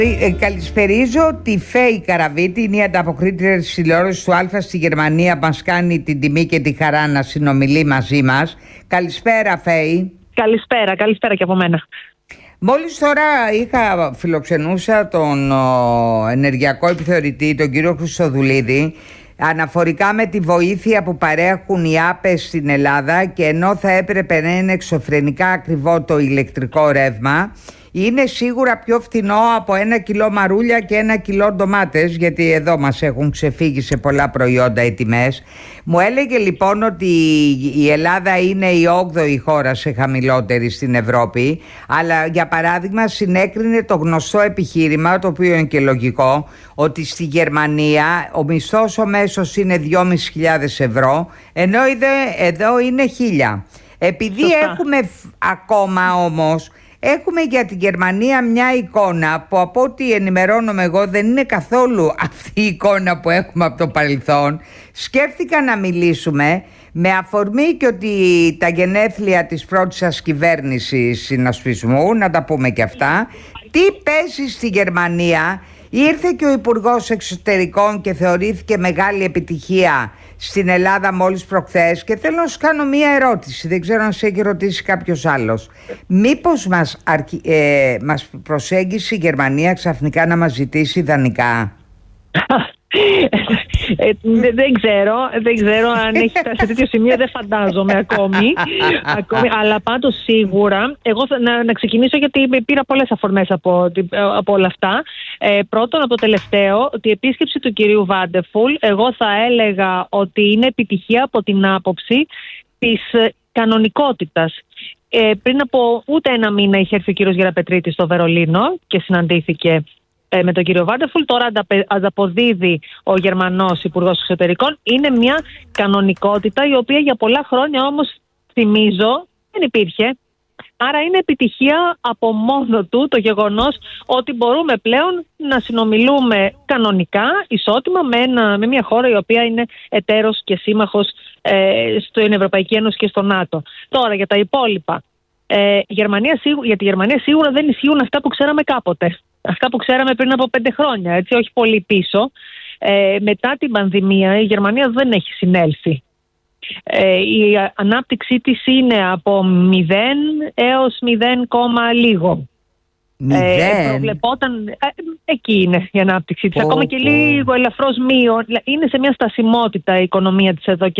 Καλησπερίζω τη Φέη Καραβίτη, είναι η ανταποκρίτρια της τηλεόρασης του Αλφα στη Γερμανία. Μας κάνει την τιμή και τη χαρά να συνομιλεί μαζί μας. Καλησπέρα, Φέη. Καλησπέρα και από μένα. Μόλις τώρα φιλοξενούσα τον ενεργειακό επιθεωρητή, τον κύριο Χριστοδουλίδη, αναφορικά με τη βοήθεια που παρέχουν οι ΑΠΕΣ στην Ελλάδα, και ενώ θα έπρεπε να είναι εξωφρενικά ακριβό το ηλεκτρικό ρεύμα, είναι σίγουρα πιο φθηνό από 1 κιλό μαρούλια και 1 κιλό ντομάτες, γιατί εδώ μας έχουν ξεφύγει σε πολλά προϊόντα οι τιμές. Μου έλεγε λοιπόν ότι η Ελλάδα είναι η 8η χώρα σε χαμηλότερη στην Ευρώπη, αλλά για παράδειγμα συνέκρινε το γνωστό επιχείρημα, το οποίο είναι και λογικό, ότι στη Γερμανία ο μισθός ο μέσος είναι 2.500 ευρώ, ενώ εδώ είναι 1.000. Επειδή έχουμε ακόμα όμως... Έχουμε για την Γερμανία μια εικόνα που, από ό,τι ενημερώνομαι εγώ, δεν είναι καθόλου αυτή η εικόνα που έχουμε από το παρελθόν. Σκέφτηκα να μιλήσουμε με αφορμή και ότι τα γενέθλια της πρώτης σας κυβέρνησης συνασπισμού, να τα πούμε και αυτά. Τι παίζει στη Γερμανία? Ήρθε και ο Υπουργός Εξωτερικών και θεωρήθηκε μεγάλη επιτυχία στην Ελλάδα μόλις προχθές, και θέλω να σου κάνω μία ερώτηση, δεν ξέρω αν σε έχει ρωτήσει κάποιος άλλος. Μήπως μας προσέγγισε η Γερμανία ξαφνικά να μας ζητήσει δανεικά? Δεν ξέρω αν έχει φτάσει σε τέτοιο σημείο, δεν φαντάζομαι ακόμη, αλλά πάντως σίγουρα εγώ να ξεκινήσω, γιατί πήρα πολλές αφορμές από όλα αυτά. Πρώτον, από το τελευταίο, ότι η επίσκεψη του κυρίου Βάντεφουλ, εγώ θα έλεγα ότι είναι επιτυχία από την άποψη της κανονικότητας. Πριν από ούτε ένα μήνα είχε έρθει ο κύριος Γεραπετρίτης στο Βερολίνο και συναντήθηκε με τον κύριο Βάντεφουλ. Τώρα ανταποδίδει ο Γερμανός Υπουργός Εξωτερικών. Είναι μια κανονικότητα η οποία για πολλά χρόνια όμως, θυμίζω, δεν υπήρχε. Άρα είναι επιτυχία από μόνο του το γεγονός ότι μπορούμε πλέον να συνομιλούμε κανονικά, ισότιμα, με μια χώρα η οποία είναι εταίρος και σύμμαχος στην Ευρωπαϊκή Ένωση και στο ΝΑΤΟ. Τώρα για τα υπόλοιπα. Για τη Γερμανία σίγουρα δεν ισχύουν αυτά που ξέραμε κάποτε. Αυτά που ξέραμε πριν από 5 χρόνια, έτσι, όχι πολύ πίσω. Μετά την πανδημία η Γερμανία δεν έχει συνέλθει. Η ανάπτυξή της είναι από 0 έως 0, λίγο. Προβλεπόταν, εκεί είναι η ανάπτυξή της. Ακόμα και λίγο ελαφρώς μείον. Είναι σε μια στασιμότητα η οικονομία της εδώ